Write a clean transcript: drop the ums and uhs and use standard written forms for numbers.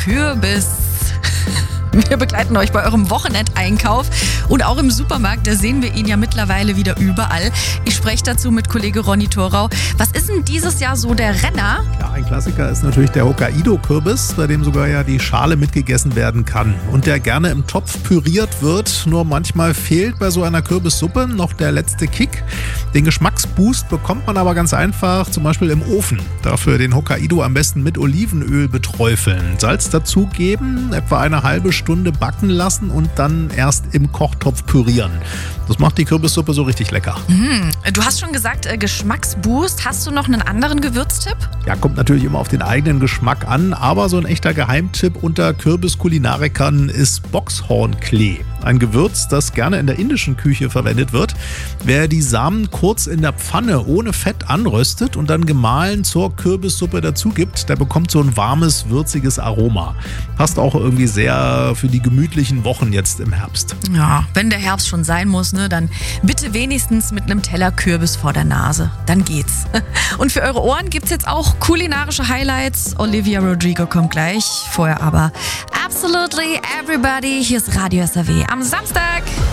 Kürbis. Wir begleiten euch bei eurem Wochenendeinkauf und auch im Supermarkt, da sehen wir ihn ja mittlerweile wieder überall. Ich spreche dazu mit Kollege Ronny Thorau. Was ist denn dieses Jahr so der Renner? Ja, ein Klassiker ist natürlich der Hokkaido-Kürbis, bei dem sogar ja die Schale mitgegessen werden kann und der gerne im Topf püriert wird. Nur manchmal fehlt bei so einer Kürbissuppe noch der letzte Kick. Den Geschmacksboost bekommt man aber ganz einfach, zum Beispiel im Ofen. Dafür den Hokkaido am besten mit Olivenöl beträufeln, Salz dazugeben, etwa eine halbe Stunde backen lassen und dann erst im Kochtopf pürieren. Das macht die Kürbissuppe so richtig lecker. Du hast schon gesagt, Geschmacksboost. Hast du noch einen anderen Gewürztipp? Ja, kommt natürlich immer auf den eigenen Geschmack an, aber so ein echter Geheimtipp unter Kürbiskulinarikern ist Boxhornklee. Ein Gewürz, das gerne in der indischen Küche verwendet wird. Wer die Samen kurz in der Pfanne ohne Fett anröstet und dann gemahlen zur Kürbissuppe dazu gibt, der bekommt so ein warmes, würziges Aroma. Passt auch irgendwie sehr für die gemütlichen Wochen jetzt im Herbst. Ja, wenn der Herbst schon sein muss, ne, dann bitte wenigstens mit einem Teller Kürbis vor der Nase. Dann geht's. Und für eure Ohren gibt's jetzt auch kulinarische Highlights. Olivia Rodrigo kommt gleich. Vorher aber Absolutely Everybody. Hier ist Radio SAW am Samstag.